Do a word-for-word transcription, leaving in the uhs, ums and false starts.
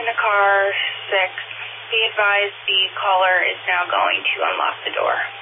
in the car, six. Be advised the caller is now going to unlock the door.